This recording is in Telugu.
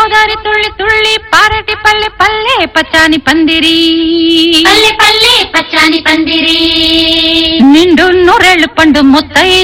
గోదారి తుళ్ళి తుళ్ళి పారటి పల్లె పల్లె పచ్చాని పందిరి పల్లె పల్లె పచ్చాని పందిరి నిండు నూరేళ్లు పండు ముత్తై